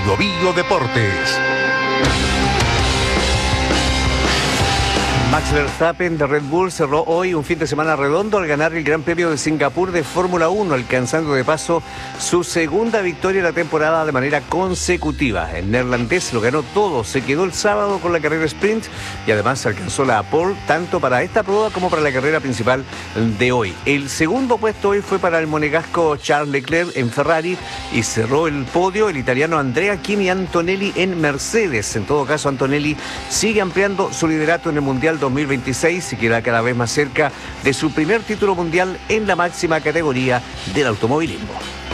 Bio Deportes. Max Verstappen de Red Bull cerró hoy un fin de semana redondo al ganar el Gran Premio de Singapur de Fórmula 1, alcanzando de paso su segunda victoria de la temporada de manera consecutiva. El neerlandés lo ganó todo, se quedó el sábado con la carrera sprint y además alcanzó la pole tanto para esta prueba como para la carrera principal de hoy. El segundo puesto hoy fue para el monegasco Charles Leclerc en Ferrari y cerró el podio el italiano Andrea Kimi Antonelli en Mercedes. En todo caso, Antonelli sigue ampliando su liderato en el Mundial 2026 y queda cada vez más cerca de su primer título mundial en la máxima categoría del automovilismo.